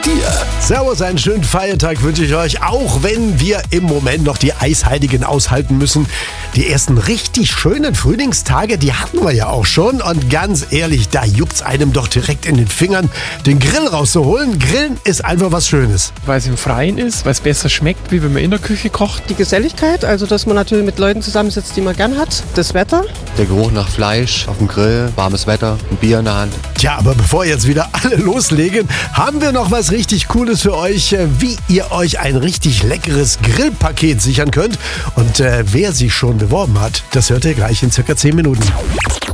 dir. Servus, einen schönen Feiertag wünsche ich euch, auch wenn wir im Moment noch die Eisheiligen aushalten müssen. Die ersten richtig schönen Frühlingstage, die hatten wir ja auch schon. Und ganz ehrlich, da juckt's einem doch direkt in den Fingern, den Grill rauszuholen. Grillen ist einfach was Schönes. Weil es im Freien ist, weil es besser schmeckt, wie wenn man in der Küche kocht. Die Geselligkeit, also dass man natürlich mit Leuten zusammensitzt, die man gern hat. Das Wetter. Der Geruch nach Fleisch auf dem Grill, warmes Wetter, ein Bier in der Hand. Tja, aber bevor jetzt wieder alle loslegen, haben wir noch was richtig Cooles für euch, wie ihr euch ein richtig leckeres Grillpaket sichern könnt. Und wer sich schon beworben hat, das hört ihr gleich in circa 10 Minuten.